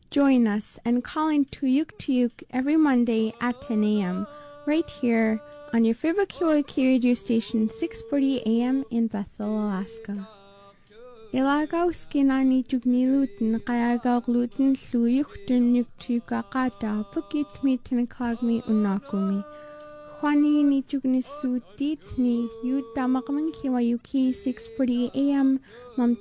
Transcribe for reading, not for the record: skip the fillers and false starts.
Join us and call in Tuyuk every Monday at 10 a.m. right here on your favorite KYK radio station, 640 a.m. in Bethel, Alaska. Ilagaw skinani jugniluten kayagaw gluten luyuktun yuktukakata pukit mitin klagmi unakumi. Juani ni jugnisutit ni yutamakman kiwayuki 640 a.m.